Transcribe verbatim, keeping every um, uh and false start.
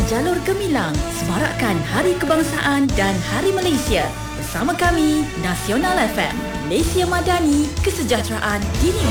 Jalur Gemilang, semarakkan Hari Kebangsaan dan Hari Malaysia. Bersama kami, Nasional F M, Malaysia Madani, kesejahteraan dini